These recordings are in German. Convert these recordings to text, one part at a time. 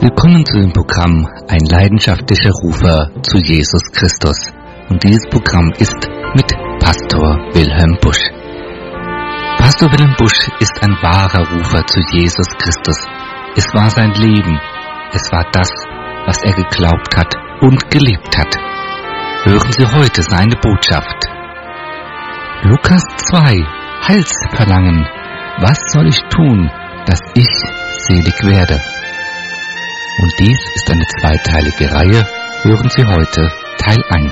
Willkommen zu dem Programm Ein leidenschaftlicher Rufer zu Jesus Christus. Und dieses Programm ist mit Pastor Wilhelm Busch. Pastor Wilhelm Busch ist ein wahrer Rufer zu Jesus Christus. Es war sein Leben. Es war das, was er geglaubt hat und gelebt hat. Hören Sie heute seine Botschaft. Lukas 2, Heilsverlangen. Was soll ich tun, dass ich selig werde? Und dies ist eine zweiteilige Reihe. Hören Sie heute Teil 1.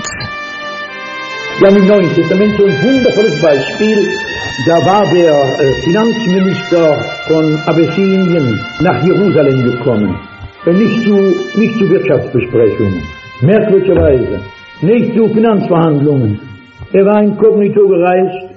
Wir haben im Neuen Testament so ein wundervolles Beispiel. Da war der Finanzminister von Abessinien nach Jerusalem gekommen. Nicht zu Wirtschaftsbesprechungen, merkwürdigerweise, nicht zu Finanzverhandlungen. Er war inkognito gereist.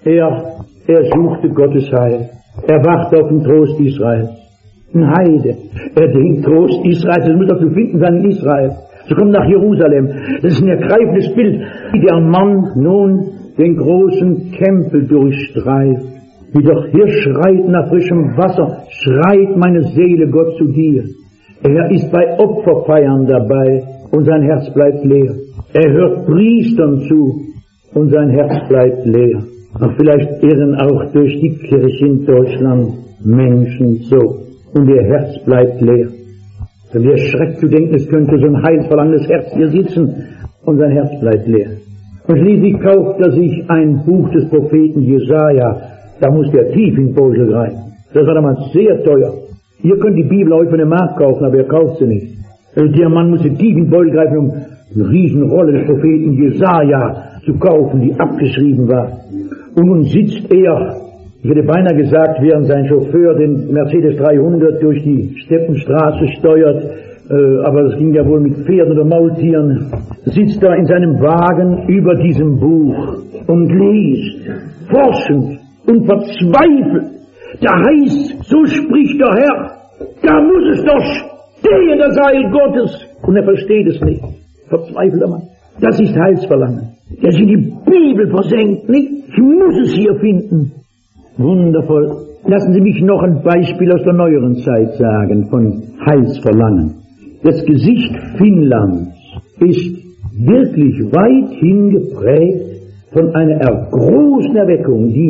Er suchte Gottes Heil. Er wachte auf den Trost Israels. Ein Heide. Er denkt, Trost Israels, das muss doch zu finden sein in Israel. So kommt nach Jerusalem. Das ist ein ergreifendes Bild, wie der Mann nun den großen Tempel durchstreift. Wie doch hier schreit nach frischem Wasser, schreit meine Seele Gott zu dir. Er ist bei Opferfeiern dabei und sein Herz bleibt leer. Er hört Priestern zu und sein Herz bleibt leer. Und vielleicht irren auch durch die Kirche in Deutschland Menschen so. Und ihr Herz bleibt leer. Und ihr schreckt zu denken, es könnte so ein heilverlangendes Herz hier sitzen und sein Herz bleibt leer. Und schließlich kauft er sich ein Buch des Propheten Jesaja. Da muss der tief in den Beutel greifen. Das war damals sehr teuer. Ihr könnt die Bibel heute von dem Markt kaufen, aber ihr kauft sie nicht. Also der Mann musste tief in den Beutel greifen, um eine Riesenrolle des Propheten Jesaja zu kaufen, die abgeschrieben war. Und nun sitzt er, ich hätte beinahe gesagt, während sein Chauffeur den Mercedes 300 durch die Steppenstraße steuert, aber das ging ja wohl mit Pferden oder Maultieren, sitzt er in seinem Wagen über diesem Buch und liest, forschend und verzweifelt. Da heißt, so spricht der Herr, da muss es doch stehen, das Heil Gottes. Und er versteht es nicht. Verzweifelter Mann. Das ist Heilsverlangen. Der sich in die Bibel versenkt, nicht? Ich muss es hier finden. Wundervoll. Lassen Sie mich noch ein Beispiel aus der neueren Zeit sagen von Heilsverlangen. Das Gesicht Finnlands ist wirklich weithin geprägt von einer großen Erweckung, die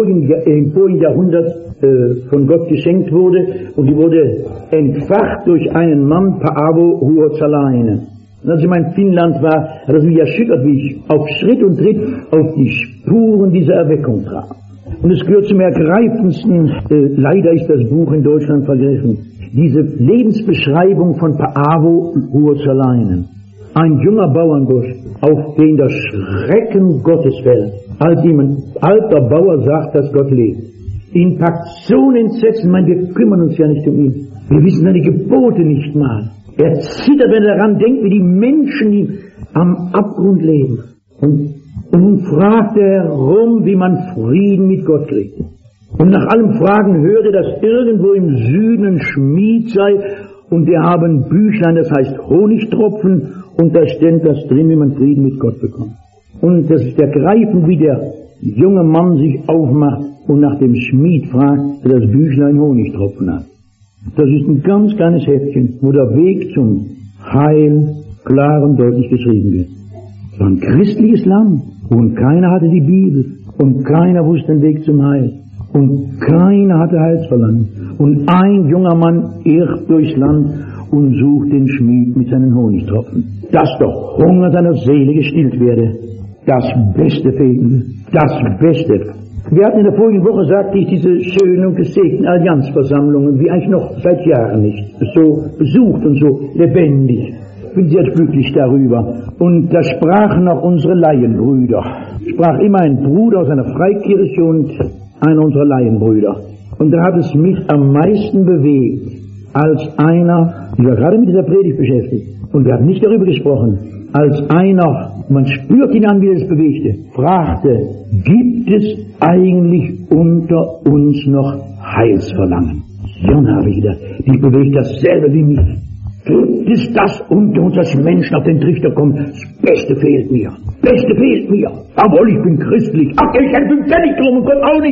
im vorigen Jahrhundert von Gott geschenkt wurde, und die wurde entfacht durch einen Mann, Paavo Ruotsalainen. Und als ich in Finnland war, hat es mich erschüttert, wie ich auf Schritt und Tritt auf die Spuren dieser Erweckung traf. Und es gehört zum ergreifendsten, leider ist das Buch in Deutschland vergriffen, diese Lebensbeschreibung von Paavo Ruotsalainen. Ein junger Bauernbursch, auf den der Schrecken Gottes fällt, als ihm ein alter Bauer sagt, dass Gott lebt. Ihn packt so ein Entsetzen, wir kümmern uns ja nicht um ihn. Wir wissen seine Gebote nicht mal. Er zittert, wenn er daran denkt, wie die Menschen, die am Abgrund leben. Und nun fragt er herum, wie man Frieden mit Gott kriegt. Und nach allem Fragen hört er, dass irgendwo im Süden ein Schmied sei, und der habe ein Büchlein, das heißt Honigtropfen, und da steht das drin, wie man Frieden mit Gott bekommt. Und das ist ergreifend, wie der junge Mann sich aufmacht und nach dem Schmied fragt, der das Büchlein Honigtropfen hat. Das ist ein ganz kleines Heftchen, wo der Weg zum Heil klar und deutlich geschrieben wird. Es war ein christliches Land, und keiner hatte die Bibel, und keiner wusste den Weg zum Heil, und keiner hatte Heilsverlangen. Und ein junger Mann irrt durchs Land und sucht den Schmied mit seinen Honigtropfen, dass der Hunger seiner Seele gestillt werde. Das Beste fehlte, das Beste. Wir hatten in der vorigen Woche, sagte ich, diese schönen und gesegneten Allianzversammlungen, wie eigentlich noch seit Jahren nicht, so besucht und so lebendig. Ich bin sehr glücklich darüber. Und da sprachen auch unsere Laienbrüder. Sprach immer ein Bruder aus einer Freikirche und einer unserer Laienbrüder. Und da hat es mich am meisten bewegt, als einer, ich war gerade mit dieser Predigt beschäftigt, und wir haben nicht darüber gesprochen, als einer, man spürt ihn an, wie er es bewegte, fragte, gibt es eigentlich unter uns noch Heilsverlangen? Ja, habe ich gedacht, die bewegt dasselbe wie mich. Gibt es das unter uns, dass Menschen auf den Trichter kommen? Das Beste fehlt mir. Beste fehlt mir. Jawohl, ich bin christlich. Ach, ich bin fertig drum und Gott auch nicht.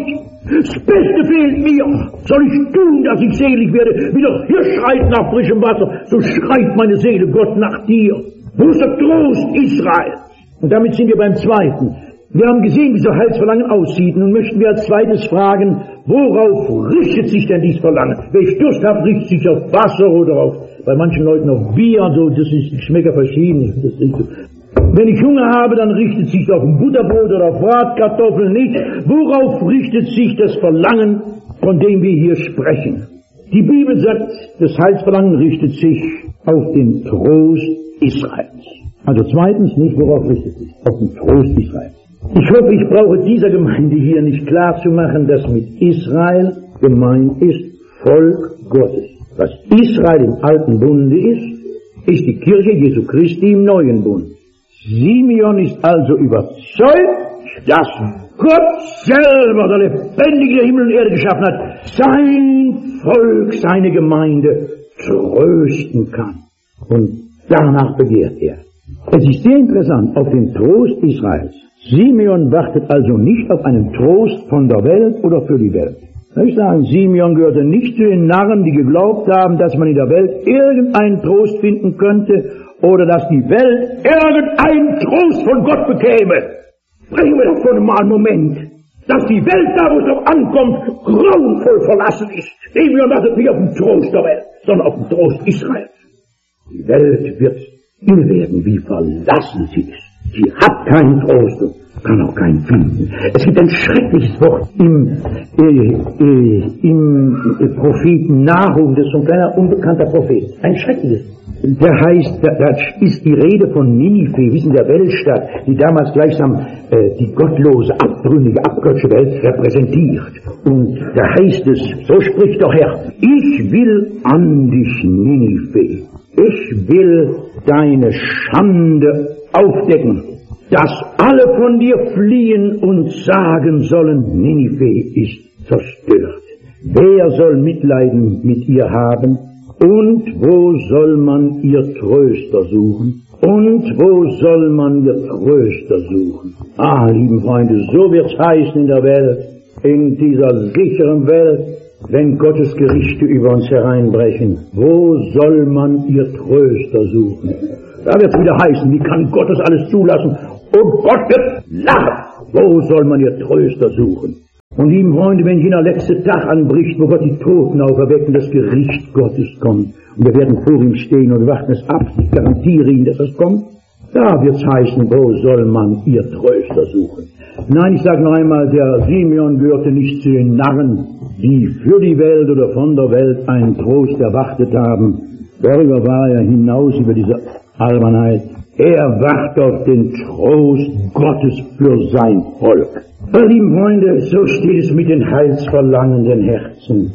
Das Beste fehlt mir. Soll ich tun, dass ich selig werde? Wie doch hier schreit nach frischem Wasser, so schreit meine Seele Gott nach dir. Wo ist der Trost Israel? Und damit sind wir beim Zweiten. Wir haben gesehen, wie so Heilsverlangen aussieht. Nun möchten wir als Zweites fragen, worauf richtet sich denn dieses Verlangen? Wer ich Durst habe, richtet sich auf Wasser oder auf, bei manchen Leuten auf Bier und so, das ist, die Schmecker verschieden. Das ist so. Wenn ich Hunger habe, dann richtet sich auf ein Butterbrot oder auf Bratkartoffeln nicht. Worauf richtet sich das Verlangen, von dem wir hier sprechen? Die Bibel sagt, das Heilsverlangen richtet sich auf den Trost Israels. Also zweitens nicht, worauf richtet sich? Auf den Trost Israels. Ich hoffe, ich brauche dieser Gemeinde hier nicht klar zu machen, dass mit Israel gemeint ist Volk Gottes. Was Israel im alten Bunde ist die Kirche Jesu Christi im neuen Bund. Simeon ist also überzeugt, dass Gott selber, der lebendige Himmel und Erde geschaffen hat, sein Volk, seine Gemeinde trösten kann. Und danach begehrt er. Es ist sehr interessant, auf den Trost Israels. Simeon wartet also nicht auf einen Trost von der Welt oder für die Welt. Ich sage, Simeon gehörte nicht zu den Narren, die geglaubt haben, dass man in der Welt irgendeinen Trost finden könnte oder dass die Welt irgendeinen Trost von Gott bekäme. Bringen wir davon mal einen Moment, dass die Welt, da wo es noch ankommt, grauenvoll verlassen ist. Simeon wartet nicht auf den Trost der Welt, sondern auf den Trost Israels. Die Welt wird inne werden, wie verlassen sie ist. Sie hat keinen Trost und kann auch keinen finden. Es gibt ein schreckliches Wort im Propheten Nahum, das ist so ein kleiner unbekannter Prophet. Ein schreckliches. Der heißt, da ist die Rede von Ninive, wissen, der Weltstadt, die damals gleichsam die gottlose, abtrünnige, abgöttische Welt repräsentiert. Und da heißt es, so spricht der Herr, ich will an dich, Ninive, ich will deine Schande aufdecken, dass alle von dir fliehen und sagen sollen, Ninive ist zerstört. Wer soll Mitleiden mit ihr haben? Und wo soll man ihr Tröster suchen? Und wo soll man ihr Tröster suchen? Ah, lieben Freunde, so wird's heißen in der Welt, in dieser sicheren Welt, wenn Gottes Gerichte über uns hereinbrechen. Wo soll man ihr Tröster suchen? Da wird es wieder heißen, wie kann Gott das alles zulassen? Und Gott wird lachen. Wo soll man ihr Tröster suchen? Und lieben Freunde, wenn jener letzte Tag anbricht, wo Gott die Toten auferweckt und das Gericht Gottes kommt, und wir werden vor ihm stehen und warten es ab, ich garantiere Ihnen, dass es kommt, da wird es heißen, wo soll man ihr Tröster suchen? Nein, ich sage noch einmal, der Simeon gehörte nicht zu den Narren, die für die Welt oder von der Welt einen Trost erwartet haben. Darüber war er hinaus, über diese Albernheit. Er wacht auf den Trost Gottes für sein Volk. Lieben Freunde, so steht es mit den heilsverlangenden Herzen.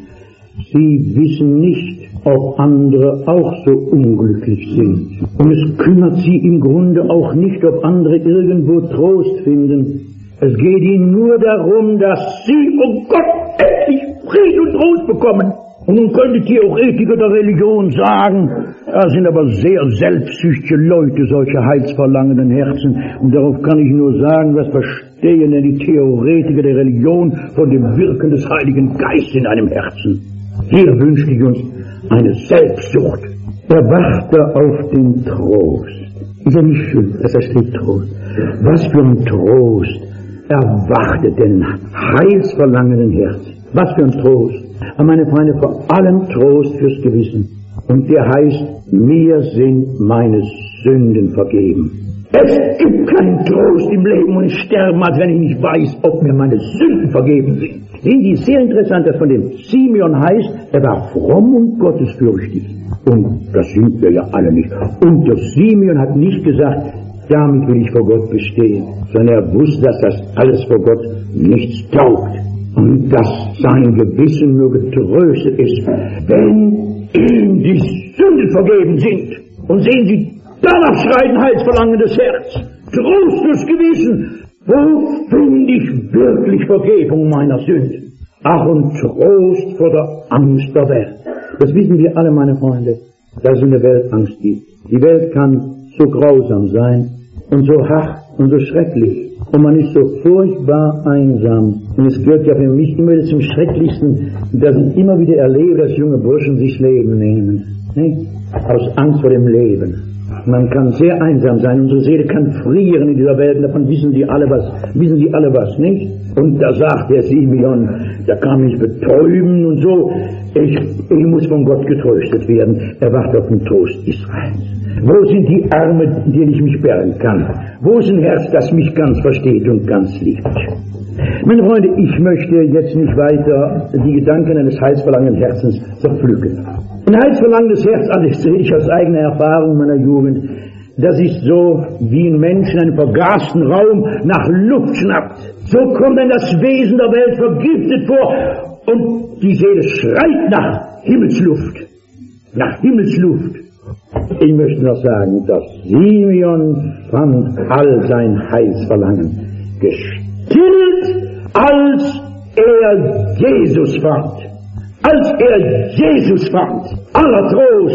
Sie wissen nicht, ob andere auch so unglücklich sind. Und es kümmert sie im Grunde auch nicht, ob andere irgendwo Trost finden. Es geht ihnen nur darum, dass sie, oh Gott, endlich Frieden und Trost bekommen. Und nun können die Theoretiker der Religion sagen, das sind aber sehr selbstsüchtige Leute, solche heilsverlangenden Herzen. Und darauf kann ich nur sagen, was verstehen denn die Theoretiker der Religion von dem Wirken des Heiligen Geistes in einem Herzen? Hier wünscht ich uns eine Selbstsucht. Er wachte auf den Trost. Ist ja nicht schön, dass er steht Trost. Was für ein Trost erwartet den heilsverlangenden Herzen. Was für ein Trost. Aber meine Freunde, vor allem Trost fürs Gewissen. Und der heißt, mir sind meine Sünden vergeben. Es gibt keinen Trost im Leben und ich sterbe, als wenn ich nicht weiß, ob mir meine Sünden vergeben sind. Sehen Sie, sehr interessant, dass von dem Simeon heißt, er war fromm und gottesfürchtig. Und das sind wir ja alle nicht. Und der Simeon hat nicht gesagt, damit will ich vor Gott bestehen, sondern er wusste, dass das alles vor Gott nichts taugt. Und dass sein Gewissen nur getröstet ist, wenn ihm die Sünden vergeben sind. Und sehen Sie, danach schreit ein heilsverlangendes Herz. Trost fürs Gewissen. Wo finde ich wirklich Vergebung meiner Sünden? Ach, und Trost vor der Angst der Welt. Das wissen wir alle, meine Freunde, dass es in der Welt Angst gibt. Die Welt kann so grausam sein und so hart und so schrecklich. und man ist so furchtbar einsam. Und es gehört ja für mich immer zum Schrecklichsten, dass ich immer wieder erlebe, dass junge Burschen sich Leben nehmen. Nicht? Aus Angst vor dem Leben. Man kann sehr einsam sein, unsere Seele kann frieren in dieser Welt, davon wissen die alle was, nicht? Und da sagt der Simeon, da kann mich betäuben und so, ich muss von Gott getröstet werden, er wartet auf den Trost Israels. Wo sind die Arme, in denen ich mich bergen kann? Wo ist ein Herz, das mich ganz versteht und ganz liebt? Meine Freunde, ich möchte jetzt nicht weiter die Gedanken eines heilsverlangenden Herzens zerpflücken. Ein heilsverlangendes Herz, alles sehe ich aus eigener Erfahrung meiner Jugend, das ist so, wie ein Mensch in einem vergasten Raum nach Luft schnappt. So kommt dann das Wesen der Welt vergiftet vor und die Seele schreit nach Himmelsluft. Nach Himmelsluft. Ich möchte noch sagen, dass Simeon fand all sein Heilsverlangen gestillt, als er Jesus fand. Als er Jesus fand. Aller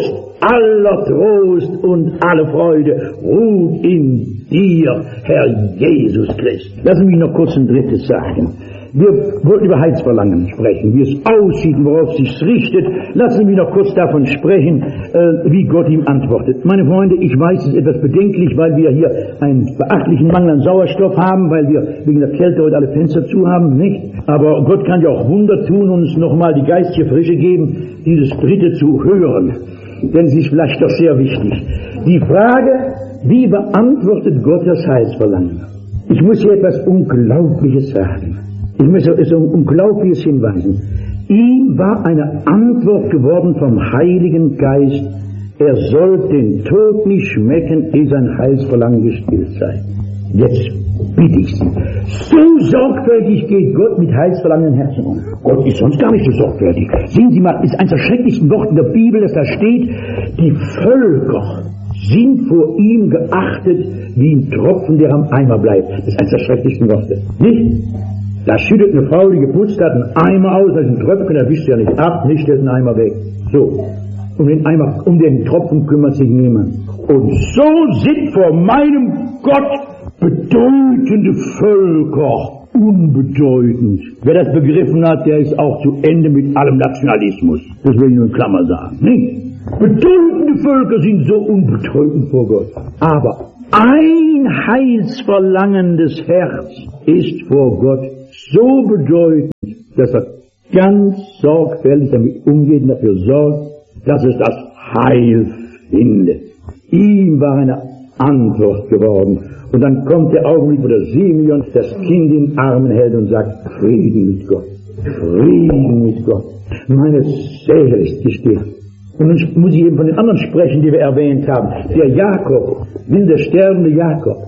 Trost und alle Freude ruht in dir, Herr Jesus Christ. Lassen Sie mich noch kurz ein drittes sagen. Wir wollten über Heilsverlangen sprechen, wie es aussieht, worauf es sich richtet. Lassen Sie mich noch kurz davon sprechen, wie Gott ihm antwortet. Meine Freunde, ich weiß, es ist etwas bedenklich, weil wir hier einen beachtlichen Mangel an Sauerstoff haben, weil wir wegen der Kälte heute alle Fenster zu haben, nicht? Aber Gott kann ja auch Wunder tun und uns nochmal die geistige Frische geben, dieses Dritte zu hören. Denn es ist vielleicht doch sehr wichtig. Die Frage, wie beantwortet Gott das Heilsverlangen? Ich muss hier etwas Unglaubliches sagen. Ich muss auf etwas Unglaubliches hinweisen. Ihm war eine Antwort geworden vom Heiligen Geist. Er soll den Tod nicht schmecken, ehe sein Heilsverlangen gestillt sei. Jetzt bitte ich Sie. So sorgfältig geht Gott mit heilsverlangenden Herzen um. Gott ist sonst gar nicht so sorgfältig. Sehen Sie mal, ist eines der schrecklichsten Worte der Bibel, dass da steht, die Völker sind vor ihm geachtet wie ein Tropfen, der am Eimer bleibt. Das ist eines der schrecklichsten Worte. Nicht? Da schüttet eine Frau, die geputzt hat, einen Eimer aus, als ein Tröpfchen, da wischt ja nicht ab, nicht, stellt einen Eimer weg. So. Um den Tropfen kümmert sich niemand. Und so sind vor meinem Gott bedeutende Völker unbedeutend. Wer das begriffen hat, der ist auch zu Ende mit allem Nationalismus. Das will ich nur in Klammer sagen. Nicht? Bedeutende Völker sind so unbedeutend vor Gott. Aber ein heilsverlangendes Herz ist vor Gott so bedeutend, dass er ganz sorgfältig damit umgeht und dafür sorgt, dass es das Heil findet. Ihm war eine Antwort geworden. Und dann kommt der Augenblick, wo der Simeon das Kind in den Armen hält und sagt, Frieden mit Gott. Frieden mit Gott. Meine Seele ist gestillt. Und nun muss ich eben von den anderen sprechen, die wir erwähnt haben. Der Jakob, der sterbende Jakob,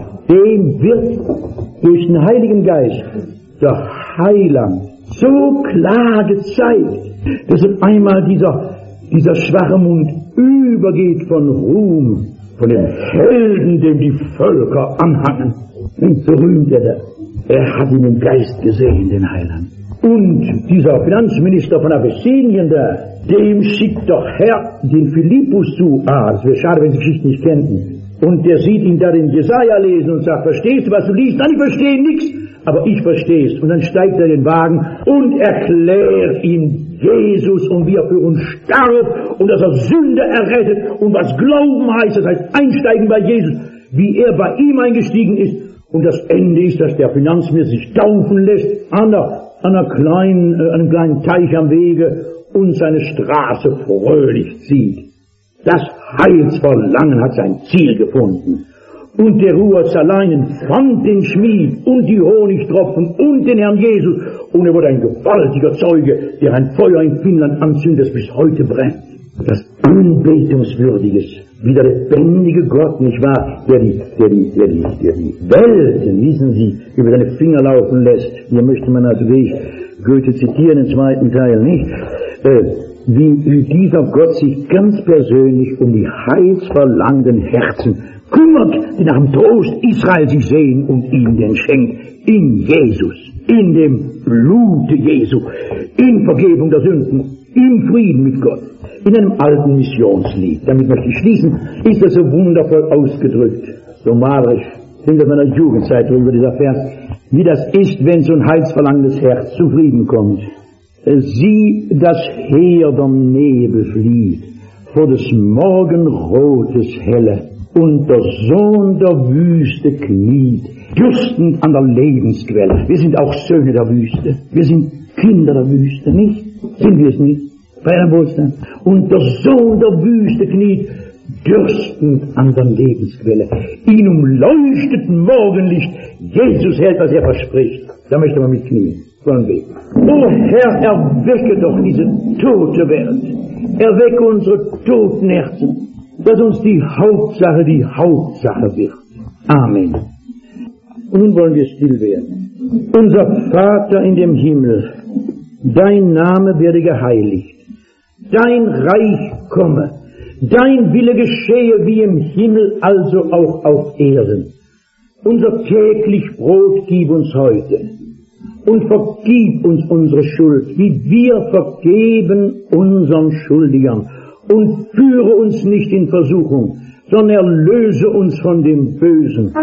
dem wird durch den Heiligen Geist der Heiland so klar gezeigt, dass auf einmal dieser schwache Mund übergeht von Ruhm, von dem Helden, dem die Völker anhangen. Und so rühmt er da. Er hat ihn im Geist gesehen, den Heiland. Und dieser Finanzminister von Abessinien da, dem schickt doch Herr den Philippus zu. Das wäre schade, wenn Sie die Geschichte nicht kennten. Und der sieht ihn da den Jesaja lesen und sagt, verstehst du, was du liest? Nein, ich verstehe nichts, aber ich verstehe es. Und dann steigt er in den Wagen und erklärt ihm Jesus und wie er für uns starb und dass er Sünde errettet und was Glauben heißt, das heißt einsteigen bei Jesus, wie er bei ihm eingestiegen ist. Und das Ende ist, dass der Finanzminister sich taufen lässt an einem kleinen Teich am Wege und seine Straße fröhlich zieht. Das Heilsverlangen hat sein Ziel gefunden. Und der Ruhrzaleinen fand den Schmied und die Honigtropfen und den Herrn Jesus. Und er wurde ein gewaltiger Zeuge, der ein Feuer in Finnland anzündet, das bis heute brennt. Das Anbetungswürdiges, wie der lebendige Gott, nicht wahr, der die Welten, wissen Sie, über seine Finger laufen lässt. Hier möchte man also Goethe zitieren im zweiten Teil, nicht? Wie dieser Gott sich ganz persönlich um die heilsverlangenden Herzen kümmert, die nach dem Trost Israel sich sehen und ihm den schenkt. In Jesus, in dem Blute Jesu, in Vergebung der Sünden, im Frieden mit Gott. In einem alten Missionslied, damit möchte ich schließen, ist das so wundervoll ausgedrückt, so malerisch. sind aus meiner Jugendzeit drüber, dieser Vers, wie das ist, wenn so ein heilsverlangendes Herz zufrieden kommt. Sieh, das Heer der Nebel flieht, vor des Morgenrotes helle, und der Sohn der Wüste kniet, dürstend an der Lebensquelle. Wir sind auch Söhne der Wüste, wir sind Kinder der Wüste, nicht? Sind wir es nicht? Bei einem Wohlstand. Und der Sohn der Wüste kniet, dürstend an der Lebensquelle. Ihn umleuchtet Morgenlicht. Jesus hält, was er verspricht. Da möchte man mit knien. Wollen wir. O Herr, erwecke doch diese tote Welt. Erwecke unsere toten Herzen, dass uns die Hauptsache wird. Amen. Und nun wollen wir still werden. Unser Vater in dem Himmel, dein Name werde geheiligt. Dein Reich komme. Dein Wille geschehe wie im Himmel, also auch auf Erden. Unser täglich Brot gib uns heute. Und vergib uns unsere Schuld, wie wir vergeben unseren Schuldigern. Und führe uns nicht in Versuchung, sondern erlöse uns von dem Bösen.